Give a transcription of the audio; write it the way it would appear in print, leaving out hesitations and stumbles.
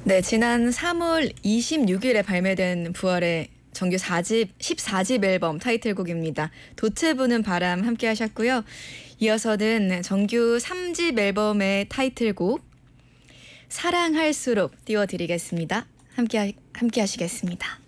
네, 지난 3월 26일에 발매된 부활의 정규 14집 앨범 타이틀곡입니다. 돛해 부는 바람 함께 하셨고요. 이어서는 정규 3집 앨범의 타이틀곡 사랑할수록 띄워드리겠습니다. 함께 하시겠습니다.